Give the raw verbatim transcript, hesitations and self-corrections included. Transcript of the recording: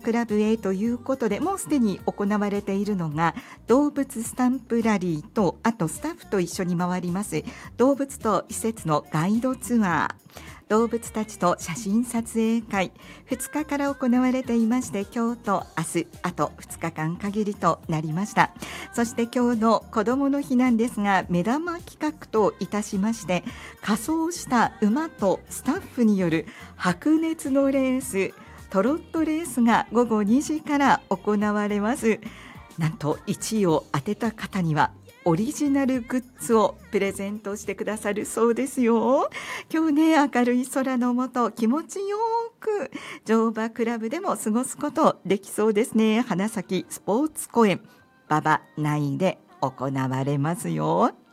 クラブへということで、もうすでに行われているのが動物スタンプラリーと、あとスタッフと一緒に回ります動物と施設のガイドツアー、動物たちと写真撮影会、ふつかから行われていまして、今日と明日あとふつかかん限りとなりました。そして今日の子どもの日なんですが、目玉企画といたしまして、仮装した馬とスタッフによる白熱のレース、トロットレースがごごにじから行われます。なんといちいを当てた方にはオリジナルグッズをプレゼントしてくださるそうですよ。今日ね、明るい空の下、気持ちよく乗馬クラブでも過ごすことできそうですね。花咲スポーツ公園馬場内で行われますよ。